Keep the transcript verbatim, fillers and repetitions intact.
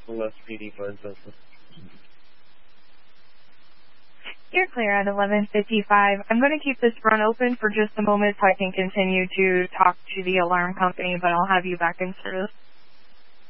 West P D five Delta. You're clear at eleven fifty-five. I'm going to keep this run open for just a moment so I can continue to talk to the alarm company, but I'll have you back in service.